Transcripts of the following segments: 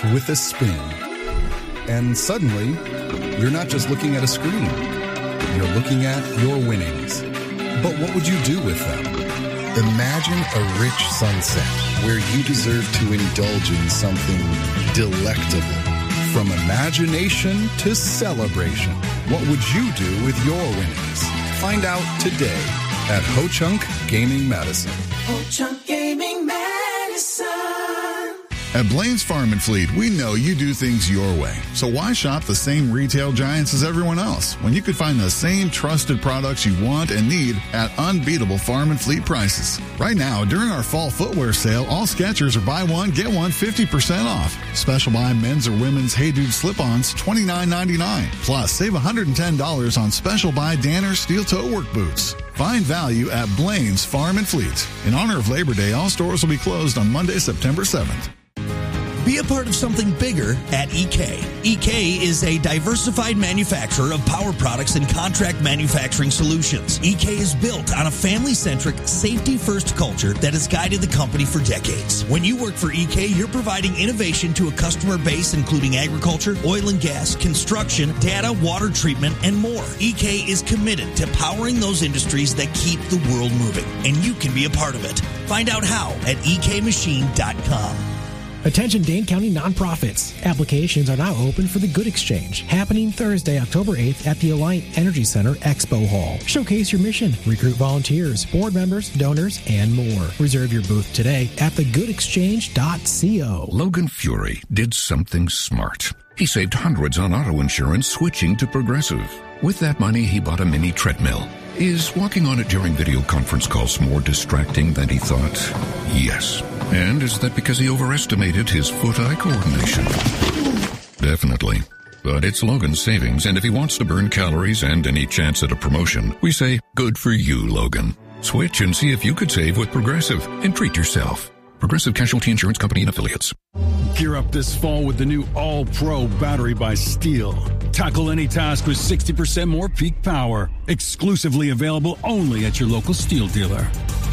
with a spin. And suddenly, you're not just looking at a screen. You're looking at your winnings. But what would you do with them? Imagine a rich sunset where you deserve to indulge in something delectable. From imagination to celebration, what would you do with your winnings? Find out today at Ho-Chunk Gaming Madison. Ho-Chunk Gaming Madison. At Blaine's Farm and Fleet, we know you do things your way. So why shop the same retail giants as everyone else when you could find the same trusted products you want and need at unbeatable farm and fleet prices? Right now, during our fall footwear sale, all Skechers are buy one, get one 50% off. Special buy men's or women's Hey Dude slip-ons, $29.99. Plus, save $110 on special buy Danner steel-toe work boots. Find value at Blaine's Farm and Fleet. In honor of Labor Day, all stores will be closed on Monday, September 7th. Be a part of something bigger at EK. EK is a diversified manufacturer of power products and contract manufacturing solutions. EK is built on a family-centric, safety-first culture that has guided the company for decades. When you work for EK, you're providing innovation to a customer base including agriculture, oil and gas, construction, data, water treatment, and more. EK is committed to powering those industries that keep the world moving, and you can be a part of it. Find out how at ekmachine.com. Attention Dane County nonprofits. Applications are now open for the Good Exchange, happening Thursday, October 8th at the Alliant Energy Center Expo Hall. Showcase your mission, recruit volunteers, board members, donors, and more. Reserve your booth today at thegoodexchange.co. Logan Fury did something smart. He saved hundreds on auto insurance switching to Progressive. With that money, he bought a mini treadmill. Is walking on it during video conference calls more distracting than he thought? Yes. And is that because he overestimated his foot-eye coordination? Definitely. But it's Logan's savings, and if he wants to burn calories and any chance at a promotion, we say, good for you, Logan. Switch and see if you could save with Progressive and treat yourself. Progressive Casualty Insurance Company and Affiliates. Gear up this fall with the new All-Pro battery by Steel. Tackle any task with 60% more peak power. Exclusively available only at your local Steel dealer.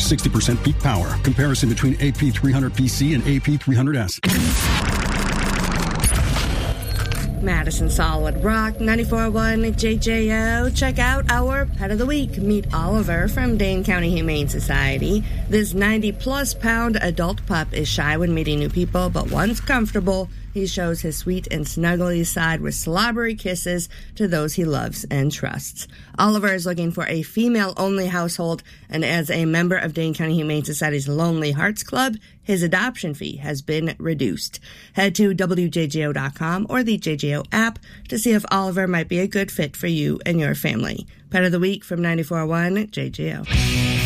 60% peak power. Comparison between AP300PC and AP300S. Madison Solid Rock 94.1 JJO. Check out our Pet of the Week. Meet Oliver from Dane County Humane Society. This 90-plus pound adult pup is shy when meeting new people, but once comfortable, he shows his sweet and snuggly side with slobbery kisses to those he loves and trusts. Oliver is looking for a female-only household, and as a member of Dane County Humane Society's Lonely Hearts Club, his adoption fee has been reduced. Head to WJJO.com or the JJO app to see if Oliver might be a good fit for you and your family. Pet of the Week from 94.1 JJO.